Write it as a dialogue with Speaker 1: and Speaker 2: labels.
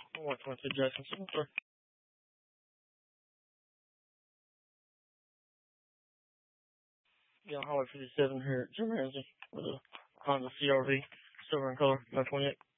Speaker 1: 122 Jackson, 7-3. Yeah, Highway 57 here at Jim Ramsey with a Honda CRV, silver in color, 928.